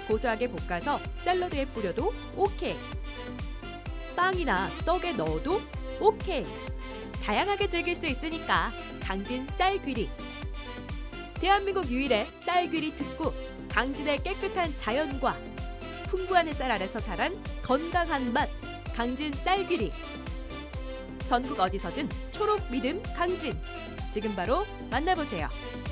고소하게 볶아서 샐러드에 뿌려도 오케이. 빵이나 떡에 넣어도 오케이. 다양하게 즐길 수 있으니까 강진 쌀귀리. 대한민국 유일의 쌀귀리 특구, 강진의 깨끗한 자연과 풍부한 햇살 아래서 자란 건강한 맛, 강진 쌀귀리. 전국 어디서든 초록 믿음 강진. 지금 바로 만나보세요.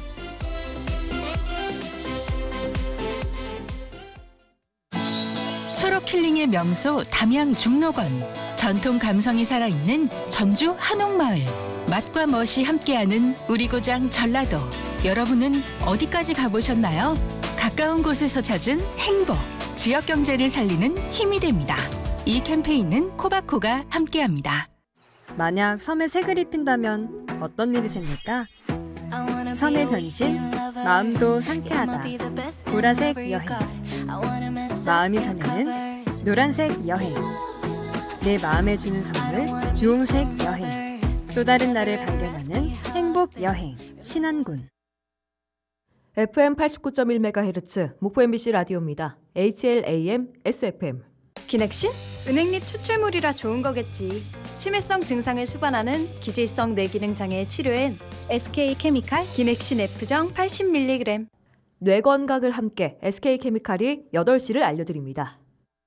초록 힐링의 명소 담양 중록원. 전통 감성이 살아있는 전주 한옥마을. 맛과 멋이 함께하는 우리 고장 전라도. 여러분은 어디까지 가보셨나요? 가까운 곳에서 찾은 행복. 지역 경제를 살리는 힘이 됩니다. 이 캠페인은 코바코가 함께합니다. 만약 섬에 색을 입힌다면 어떤 일이 생길까? 섬의 변신, 마음도 상쾌하다. 보라색 여행. 마음이 설레는 노란색 여행. 내 마음에 주는 선물, 주홍색 여행. 또 다른 나를 발견하는 행복 여행. 신안군. FM 89.1MHz 목포 MBC 라디오입니다. HLAM SFM. 기넥신? 은행잎 추출물이라 좋은 거겠지. 치매성 증상을 수반하는 기질성 뇌기능 장애 치료엔 SK케미칼 기넥신 F정 80mg. 뇌 건강을 함께 SK케미칼이 8시를 알려드립니다.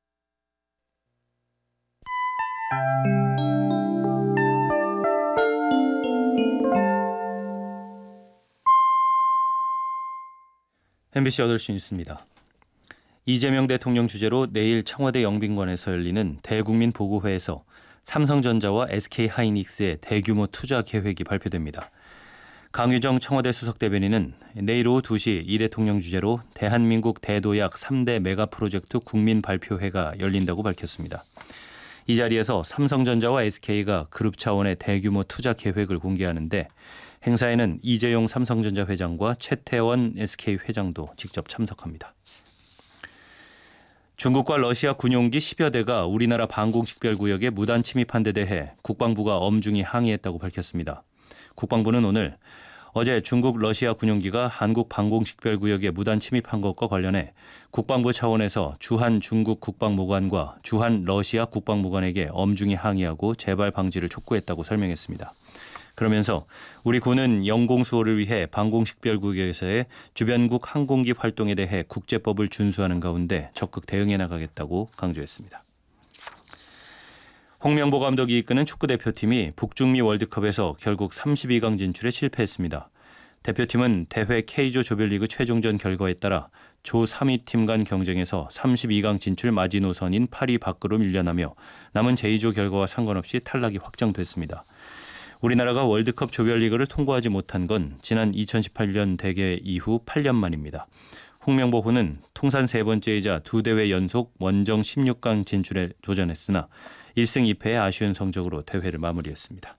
MBC 8시 뉴스입니다. 이재명 대통령 주재로 내일 청와대 영빈관에서 열리는 대국민 보고회에서 삼성전자와 SK하이닉스의 대규모 투자 계획이 발표됩니다. 강유정 청와대 수석대변인은 내일 오후 2시 이 대통령 주재로 대한민국 대도약 3대 메가 프로젝트 국민 발표회가 열린다고 밝혔습니다. 이 자리에서 삼성전자와 SK가 그룹 차원의 대규모 투자 계획을 공개하는데 행사에는 이재용 삼성전자 회장과 최태원 SK 회장도 직접 참석합니다. 중국과 러시아 군용기 10여 대가 우리나라 방공식별구역에 무단 침입한 데 대해 국방부가 엄중히 항의했다고 밝혔습니다. 국방부는 오늘 어제 중국 러시아 군용기가 한국 방공식별구역에 무단 침입한 것과 관련해 국방부 차원에서 주한 중국 국방무관과 주한 러시아 국방무관에게 엄중히 항의하고 재발 방지를 촉구했다고 설명했습니다. 그러면서 우리 군은 영공수호를 위해 방공식별구역에서의 주변국 항공기 활동에 대해 국제법을 준수하는 가운데 적극 대응해 나가겠다고 강조했습니다. 홍명보 감독이 이끄는 축구대표팀이 북중미 월드컵에서 결국 32강 진출에 실패했습니다. 대표팀은 대회 K조 조별리그 최종전 결과에 따라 조 3위 팀 간 경쟁에서 32강 진출 마지노선인 파리 밖으로 밀려나며 남은 제2조 결과와 상관없이 탈락이 확정됐습니다. 우리나라가 월드컵 조별리그를 통과하지 못한 건 지난 2018년 대회 이후 8년 만입니다. 홍명보호는 통산 3번째이자 2대회 연속 원정 16강 진출에 도전했으나 1승 2패의 아쉬운 성적으로 대회를 마무리했습니다.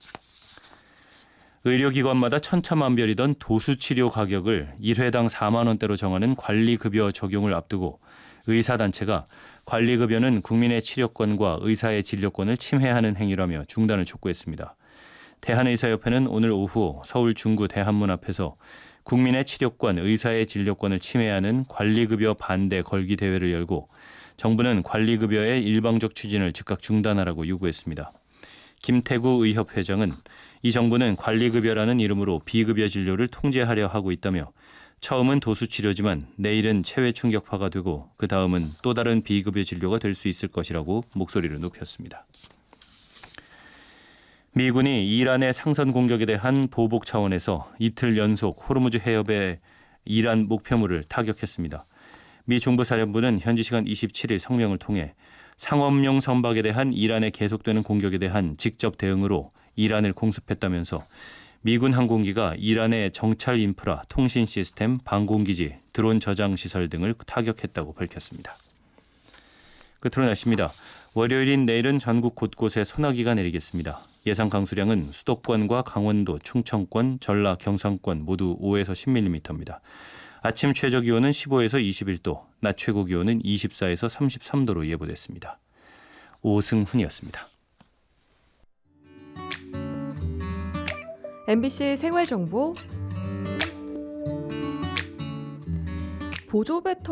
의료기관마다 천차만별이던 도수치료 가격을 1회당 4만 원대로 정하는 관리급여 적용을 앞두고 의사단체가 관리급여는 국민의 치료권과 의사의 진료권을 침해하는 행위라며 중단을 촉구했습니다. 대한의사협회는 오늘 오후 서울 중구 대한문 앞에서 국민의 치료권, 의사의 진료권을 침해하는 관리급여 반대 걸기 대회를 열고 정부는 관리급여의 일방적 추진을 즉각 중단하라고 요구했습니다. 김태구 의협회장은 이 정부는 관리급여라는 이름으로 비급여 진료를 통제하려 하고 있다며 처음은 도수치료지만 내일은 체외 충격파가 되고 그 다음은 또 다른 비급여 진료가 될 수 있을 것이라고 목소리를 높였습니다. 미군이 이란의 상선 공격에 대한 보복 차원에서 이틀 연속 호르무즈 해협의 이란 목표물을 타격했습니다. 미 중부사령부는 현지 시간 27일 성명을 통해 상업용 선박에 대한 이란의 계속되는 공격에 대한 직접 대응으로 이란을 공습했다면서 미군 항공기가 이란의 정찰 인프라, 통신 시스템, 방공기지, 드론 저장 시설 등을 타격했다고 밝혔습니다. 끝으로 날씨입니다. 월요일인 내일은 전국 곳곳에 소나기가 내리겠습니다. 예상 강수량은 수도권과 강원도, 충청권, 전라, 경상권 모두 5에서 10mm입니다. 아침 최저 기온은 15에서 21도, 낮 최고 기온은 24에서 33도로 예보됐습니다. 오승훈이었습니다. MBC 생활정보 보조 배터